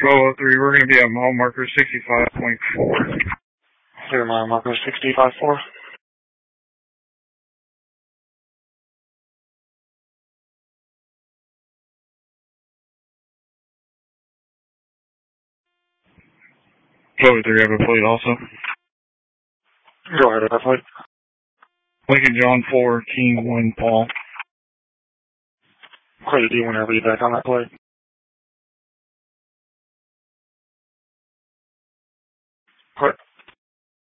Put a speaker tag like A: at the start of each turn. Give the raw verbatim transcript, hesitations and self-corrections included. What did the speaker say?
A: twelve oh three, we're going to be at mile marker sixty-five point four.
B: Clear mile marker sixty-five point four.
A: twelve oh three, I have a plate also.
B: Go ahead with that plate.
A: Lincoln John four, King one, Paul.
B: Clear D whenever you're back on that plate.